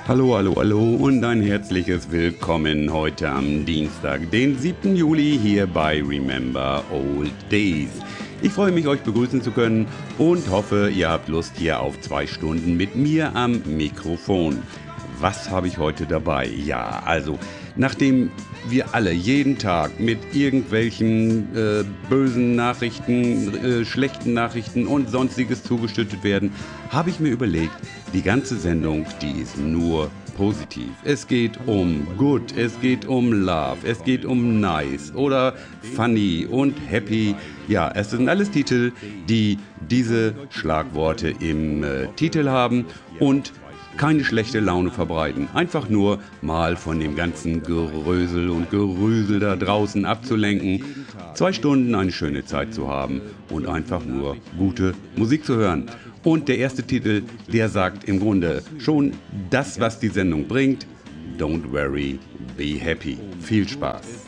Hallo, hallo, hallo und ein herzliches Willkommen heute am Dienstag, den 7. Juli hier bei Remember Old Days. Ich freue mich, euch begrüßen zu können und hoffe, ihr habt Lust hier auf 2 Stunden mit mir am Mikrofon. Was habe ich heute dabei? Ja, also, nachdem wir alle jeden Tag mit irgendwelchen bösen Nachrichten, schlechten Nachrichten und sonstiges zugeschüttet werden, habe ich mir überlegt, die ganze Sendung, die ist nur positiv. Es geht um good, es geht um love, es geht um nice oder funny und happy. Ja, es sind alles Titel, die diese Schlagworte im Titel haben und keine schlechte Laune verbreiten. Einfach nur mal von dem ganzen Gerösel und Gerüsel da draußen abzulenken. 2 Stunden eine schöne Zeit zu haben und einfach nur gute Musik zu hören. Und der erste Titel, der sagt im Grunde schon das, was die Sendung bringt. Don't worry, be happy. Viel Spaß.